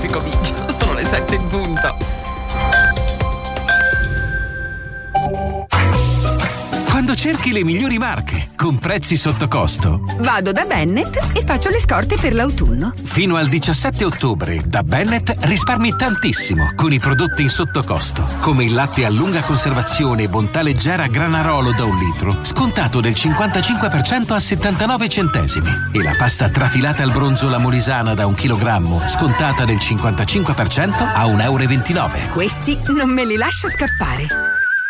Si comincia, sono le 7 in punto. Quando cerchi le migliori marche, con prezzi sotto costo, vado da Bennett e faccio le scorte per l'autunno. Fino al 17 ottobre, da Bennett risparmi tantissimo con i prodotti in sottocosto, come il latte a lunga conservazione Bontà Leggera Granarolo da 1 litro, scontato del 55% a 79 centesimi. E la pasta trafilata al bronzo La Molisana da 1 chilogrammo, scontata del 55% a 1,29 euro. Questi non me li lascio scappare.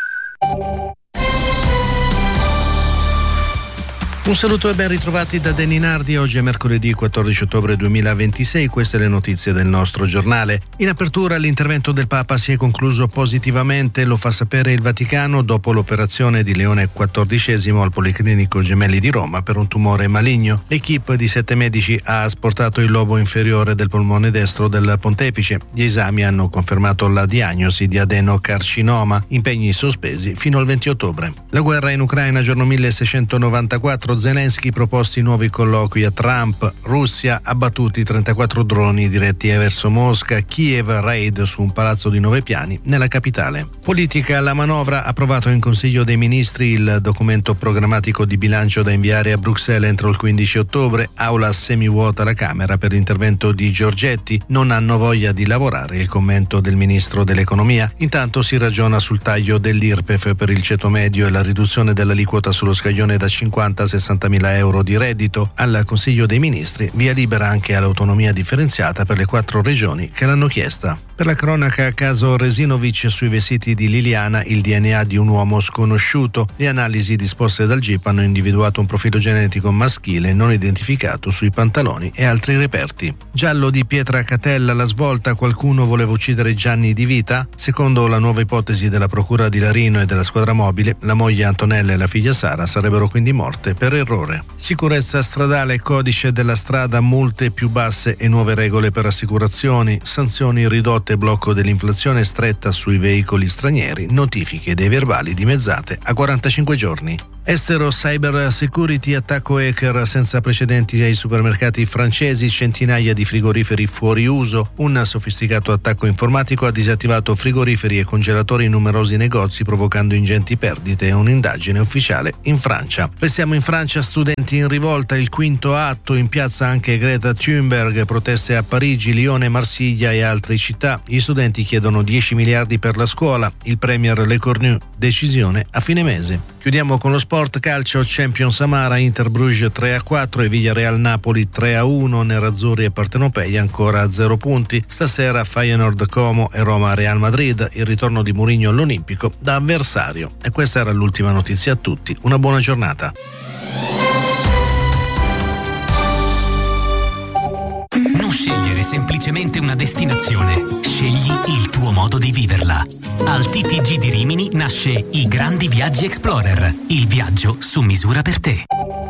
Un saluto e ben ritrovati da Danny Nardi. Oggi è mercoledì 14 ottobre 2026, queste le notizie del nostro giornale. In apertura l'intervento del Papa si è concluso positivamente, lo fa sapere il Vaticano dopo l'operazione di Leone XIV al Policlinico Gemelli di Roma per un tumore maligno. L'equipe di 7 medici ha asportato il lobo inferiore del polmone destro del pontefice. Gli esami hanno confermato la diagnosi di adenocarcinoma, impegni sospesi fino al 20 ottobre. La guerra in Ucraina, giorno 1694, Zelensky proposti nuovi colloqui a Trump. Russia, abbattuti 34 droni diretti verso Mosca. Kiev, raid su un palazzo di 9 piani nella capitale. Politica, la manovra, approvato in Consiglio dei Ministri il documento programmatico di bilancio da inviare a Bruxelles entro il 15 ottobre. Aula semivuota alla Camera per l'intervento di Giorgetti. Non hanno voglia di lavorare, il commento del Ministro dell'Economia. Intanto si ragiona sul taglio dell'IRPEF per il ceto medio e la riduzione dell'aliquota sullo scaglione da 50 a 60.000 euro di reddito. Al Consiglio dei Ministri via libera anche all'autonomia differenziata per le 4 regioni che l'hanno chiesta. Per la cronaca, caso Resinovic sui vestiti di Liliana, il DNA di un uomo sconosciuto. Le analisi disposte dal GIP hanno individuato un profilo genetico maschile non identificato sui pantaloni e altri reperti. Giallo di Pietra Catella, la svolta, qualcuno voleva uccidere Gianni Di Vita? Secondo la nuova ipotesi della Procura di Larino e della squadra mobile, la moglie Antonella e la figlia Sara sarebbero quindi morte per errore. Sicurezza stradale, codice della strada, multe più basse e nuove regole per assicurazioni, sanzioni ridotte, blocco dell'inflazione stretta sui veicoli stranieri, notifiche dei verbali dimezzate a 45 giorni. Estero, cyber security, attacco hacker senza precedenti ai supermercati francesi, centinaia di frigoriferi fuori uso. Un sofisticato attacco informatico ha disattivato frigoriferi e congelatori in numerosi negozi, provocando ingenti perdite e un'indagine ufficiale in Francia. Restiamo in Francia, studenti in rivolta, il quinto atto, in piazza anche Greta Thunberg, proteste a Parigi, Lione, Marsiglia e altre città. Gli studenti chiedono 10 miliardi per la scuola, il premier Le Cornu, decisione a fine mese. Chiudiamo con lo sport calcio, Champions Samara, Inter Bruges 3-4 e Villarreal Napoli 3-1, Nerazzurri e Partenopei ancora a 0 punti. Stasera Feyenoord Como e Roma Real Madrid, il ritorno di Mourinho all'Olimpico da avversario. E questa era l'ultima notizia a tutti, una buona giornata. Non scegliere semplicemente una destinazione, scegli il tuo modo di viverla. Al TTG di Rimini nasce I Grandi Viaggi Explorer, il viaggio su misura per te.